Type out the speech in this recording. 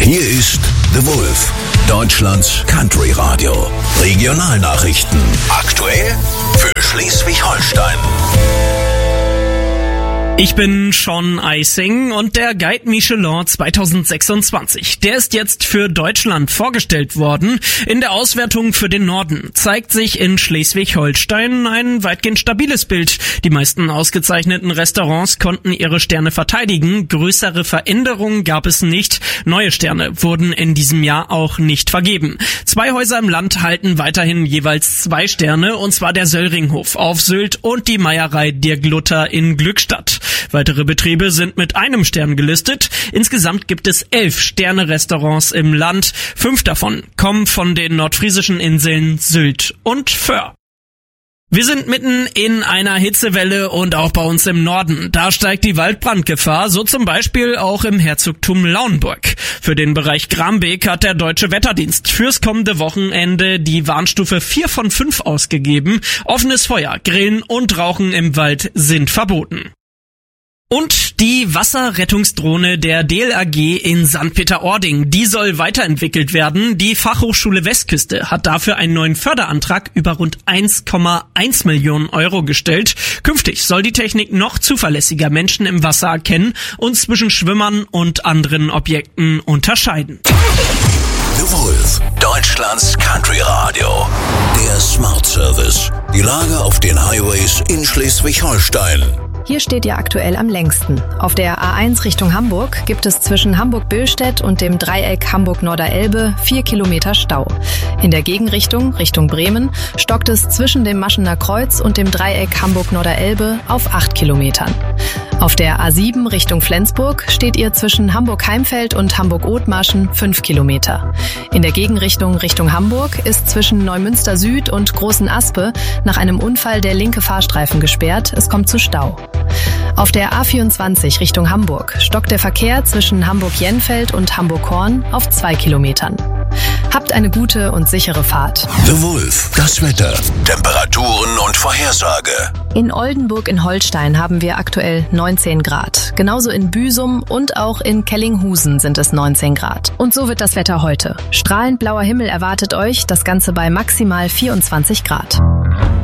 Hier ist The Wolf, Deutschlands Country Radio. Regionalnachrichten. Aktuell für Schleswig-Holstein. Ich bin Sean Eising und der Guide Michelin 2026. Der ist jetzt für Deutschland vorgestellt worden. In der Auswertung für den Norden zeigt sich in Schleswig-Holstein ein weitgehend stabiles Bild. Die meisten ausgezeichneten Restaurants konnten ihre Sterne verteidigen. Größere Veränderungen gab es nicht. Neue Sterne wurden in diesem Jahr auch nicht vergeben. 2 Häuser im Land halten weiterhin jeweils 2 Sterne, und zwar der Söllringhof auf Sylt und die Meierei Dirk Luther in Glückstadt. Weitere Betriebe sind mit 1 Stern gelistet. Insgesamt gibt es 11 Sterne-Restaurants im Land. 5 davon kommen von den nordfriesischen Inseln Sylt und Föhr. Wir sind mitten in einer Hitzewelle und auch bei uns im Norden. Da steigt die Waldbrandgefahr, so zum Beispiel auch im Herzogtum Lauenburg. Für den Bereich Grambeek hat der Deutsche Wetterdienst fürs kommende Wochenende die Warnstufe 4 von 5 ausgegeben. Offenes Feuer, Grillen und Rauchen im Wald sind verboten. Und die Wasserrettungsdrohne der DLRG in St. Peter-Ording, die soll weiterentwickelt werden. Die Fachhochschule Westküste hat dafür einen neuen Förderantrag über rund 1,1 Millionen Euro gestellt. Künftig soll die Technik noch zuverlässiger Menschen im Wasser erkennen und zwischen Schwimmern und anderen Objekten unterscheiden. The Wolf, Deutschlands Country Radio. Der Smart Service. Die Lage auf den Highways in Schleswig-Holstein. Hier steht ihr aktuell am längsten. Auf der A1 Richtung Hamburg gibt es zwischen Hamburg-Billstedt und dem Dreieck Hamburg-Norderelbe 4 Kilometer Stau. In der Gegenrichtung, Richtung Bremen, stockt es zwischen dem Maschener Kreuz und dem Dreieck Hamburg-Norderelbe auf 8 Kilometern. Auf der A7 Richtung Flensburg steht ihr zwischen Hamburg-Heimfeld und Hamburg-Othmarschen 5 Kilometer. In der Gegenrichtung Richtung Hamburg ist zwischen Neumünster Süd und Großen Aspe nach einem Unfall der linke Fahrstreifen gesperrt. Es kommt zu Stau. Auf der A24 Richtung Hamburg stockt der Verkehr zwischen Hamburg-Jenfeld und Hamburg-Horn auf 2 Kilometern. Habt eine gute und sichere Fahrt. The Wolf, das Wetter, Temperaturen und Vorhersage. In Oldenburg in Holstein haben wir aktuell 19 Grad. Genauso in Büsum und auch in Kellinghusen sind es 19 Grad. Und so wird das Wetter heute. Strahlend blauer Himmel erwartet euch, das Ganze bei maximal 24 Grad.